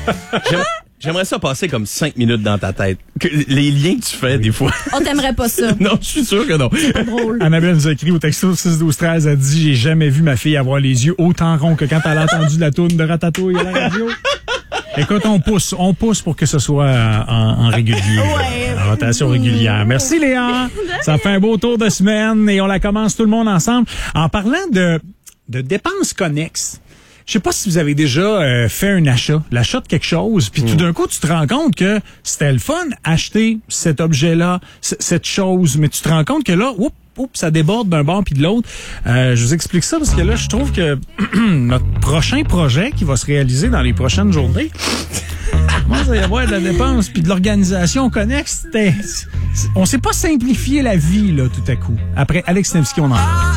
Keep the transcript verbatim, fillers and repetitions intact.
J'aime- J'aimerais ça passer comme cinq minutes dans ta tête. Que, les liens que tu fais, des fois. On t'aimerait pas ça. Non, je suis sûr que non. C'est pas drôle. Annabelle nous a écrit au texto six douze treize, elle dit « J'ai jamais vu ma fille avoir les yeux autant ronds que quand elle a entendu la tourne de Ratatouille à la radio. » Écoute, on pousse, on pousse pour que ce soit en, en régulier, Ouais. en rotation régulière. Merci Léa. Ça fait un beau tour de semaine et on la commence tout le monde ensemble. En parlant de, de dépenses connexes, je sais pas si vous avez déjà euh, fait un achat, l'achat de quelque chose, puis tout d'un coup, tu te rends compte que c'était le fun acheter cet objet-là, c- cette chose, mais tu te rends compte que là, oups, oups, ça déborde d'un bord puis de l'autre. Euh, je vous explique ça parce que là, je trouve que notre prochain projet qui va se réaliser dans les prochaines journées, moi, il va y avoir de la dépense puis de l'organisation connexe. C'était- On s'est pas simplifié la vie, là, tout à coup. Après Alex Nevsky, on en parle.